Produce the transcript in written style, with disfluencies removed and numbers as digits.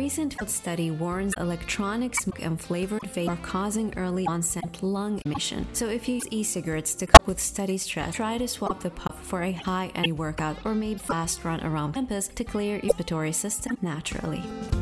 recent field study warns electronic smoke and flavored vape are causing early onset lung emission. So if you use e-cigarettes to cope with study stress, try to swap the puff for a high-energy workout or maybe fast run around campus to clear your respiratory system naturally.